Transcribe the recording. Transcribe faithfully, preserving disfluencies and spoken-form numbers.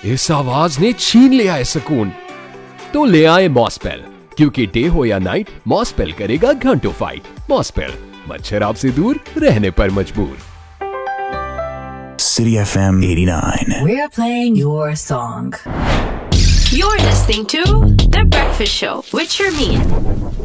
इस आवाज ने छीन लिया है सुकून। तो ले आए मॉसपेल, क्योंकि डे हो या नाइट मॉसपेल करेगा घंटों फाइट। मॉसपेल, मच्छर आपसे दूर रहने पर मजबूर। City F M eighty-nine. We're playing your song. You're listening to The Breakfast Show with Sharmeen.